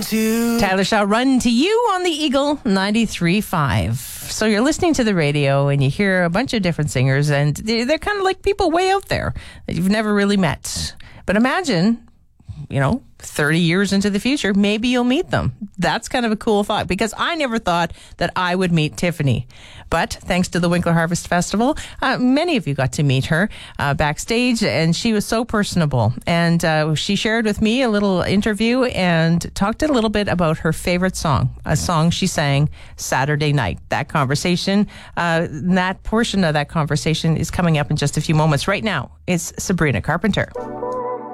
to. Tyler Shaw, Run to You on the Eagle 93.5. So you're listening to the radio and you hear a bunch of different singers, and they're kind of like people way out there that you've never really met. But imagine, 30 years into the future, maybe you'll meet them. That's kind of a cool thought, because I never thought that I would meet Tiffany. But thanks to the Winkler Harvest Festival, many of you got to meet her backstage, and she was so personable. And she shared with me a little interview and talked a little bit about her favorite song, a song she sang Saturday night. That conversation, that portion of that conversation is coming up in just a few moments. Right now, it's Sabrina Carpenter.